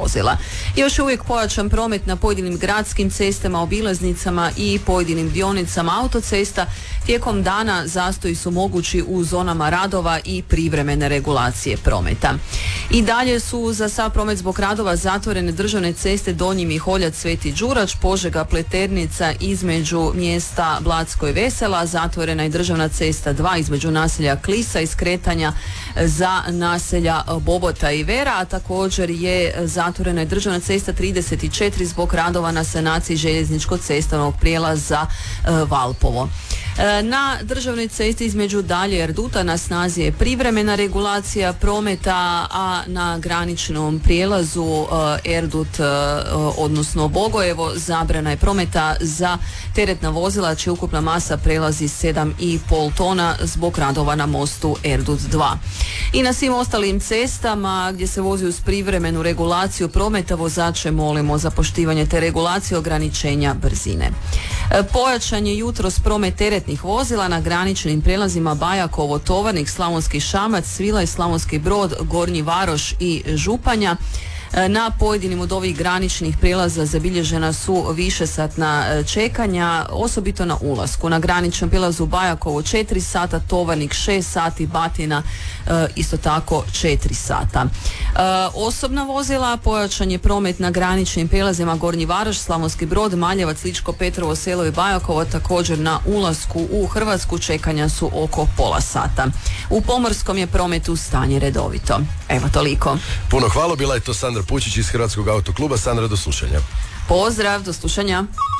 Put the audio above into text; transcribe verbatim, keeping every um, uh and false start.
vozila. Još uvijek pojačan promet na pojedinim gradskim cestama, obilaznicama i pojedinim dionicama autocesta. Tijekom dana zastoji su mogući u zonama radova i privremene regulacije prometa. I dalje su za sav promet zbog radova zatvorene državne ceste Donji Miholjac, Sveti Đurač, Požega, Pleternica između mjesta Blatsko i Vesela, zatvorena je državna cesta dva između naselja Klisa i skretanja za naselja Bobota i Vera, a također je zatvorena je državna cesta trideset četiri zbog radova na sanaciji željezničkog cestovnog prijelaza Valpovo. Na državnoj cesti između Dalje i Erduta na snazi je privremena regulacija prometa, a na graničnom prijelazu Erdut, odnosno Bogojevo, zabrana je prometa za teretna vozila čija ukupna masa prelazi sedam i pol tona zbog radova na mostu Erdut dva. I na svim ostalim cestama gdje se vozi uz privremenu regulaciju prometa vozače molimo za poštivanje te regulacije ograničenja brzine. Pojačan je jutros promet teretnih vozila na graničnim prijelazima Bajakovo, Tovarnik, Slavonski Šamac, Svilaj, Slavonski Brod, Gornji Varoš i Županja. Na pojedinim od ovih graničnih prijelaza zabilježena su višesatna čekanja, osobito na ulasku. Na graničnom prijelazu Bajakovo četiri sata, Tovarnik šest sati, Batina isto tako četiri sata. Osobna vozila, pojačan je promet na graničnim prijelazima Gornji Varoš, Slavonski Brod, Maljevac, Ličko, Petrovo Selo i Bajakovo. Također na ulasku u Hrvatsku čekanja su oko pola sata. U pomorskom je prometu stanje redovito. Evo toliko. Puno hvala, bila je to Sandra Pučić iz Hrvatskog autokluba. Sandra, do slušanja. Pozdrav, do slušanja.